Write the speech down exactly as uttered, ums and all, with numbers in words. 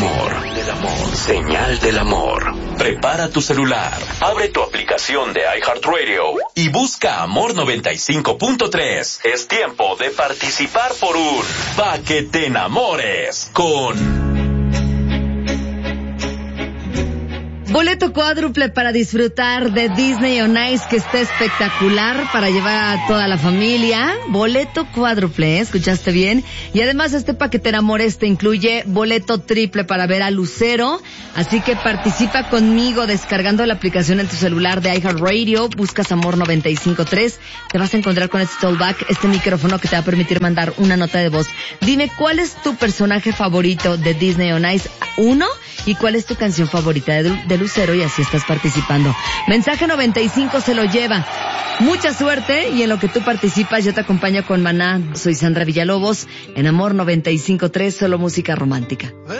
amor. Del amor. Señal del amor. Prepara tu celular, abre tu aplicación de iHeartRadio y busca Amor noventa y cinco punto tres. Es tiempo de participar por un Pa' que te enamores con... Boleto cuádruple para disfrutar de Disney on Ice, que está espectacular para llevar a toda la familia. Boleto cuádruple, ¿eh? ¿Escuchaste bien? Y además este Pa' que te enamores te incluye boleto triple para ver a Lucero. Así que participa conmigo descargando la aplicación en tu celular de iHeartRadio. Buscas Amor noventa y cinco punto tres. Te vas a encontrar con este tollback, este micrófono que te va a permitir mandar una nota de voz. Dime, ¿cuál es tu personaje favorito de Disney on Ice? Uno. ¿Y cuál es tu canción favorita de, de Lucero? Y así estás participando. Mensaje noventa y cinco se lo lleva. Mucha suerte, y en lo que tú participas yo te acompaño con Maná. Soy Sandra Villalobos en Amor noventa y cinco punto tres, solo música romántica.